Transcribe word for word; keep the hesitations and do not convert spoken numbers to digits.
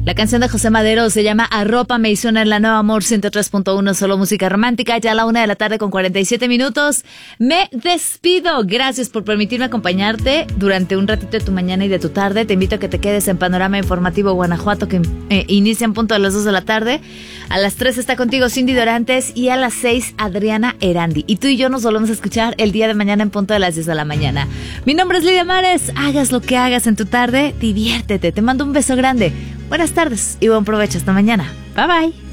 La canción de José Madero se llama Arrópame y suena en la Nueva Amor ciento tres punto uno, solo música romántica, ya a la una de la tarde con cuarenta y siete minutos. Me despido. Gracias por permitirme acompañarte durante un ratito de tu mañana y de tu tarde. Te invito a que te quedes en Panorama Informativo Guanajuato, que eh, inicia en punto a las dos de la tarde. A las tres está contigo Cindy Dorantes y a las seis Adriana Erandi. Y tú y yo nos volvemos a escuchar el día de mañana en punto de las diez de la mañana. Mi nombre es Lidia Mares. Hagas lo que hagas en tu tarde, diviértete. Te mando un beso grande. Buenas tardes y buen provecho hasta mañana. Bye bye.